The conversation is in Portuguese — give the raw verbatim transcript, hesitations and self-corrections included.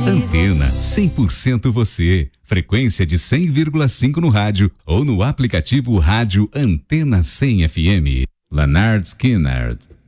Antena cem por cento você. Frequência de cem vírgula cinco no rádio ou no aplicativo Rádio Antena cem F M. Leonard Skinner.